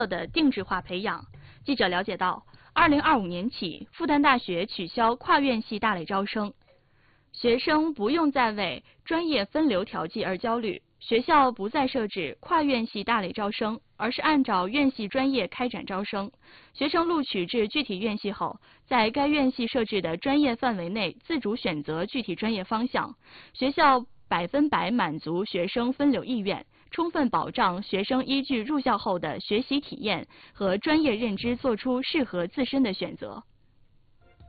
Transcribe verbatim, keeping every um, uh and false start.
的定制化培养。记者了解到，二零二五年起，复旦大学取消跨院系大类招生，学生不用再为专业分流调剂而焦虑。学校不再设置跨院系大类招生，而是按照院系专业开展招生。学生录取至具体院系后，在该院系设置的专业范围内自主选择具体专业方向。学校百分百满足学生分流意愿，充分保障学生依据入校后的学习体验和专业认知做出适合自身的选择。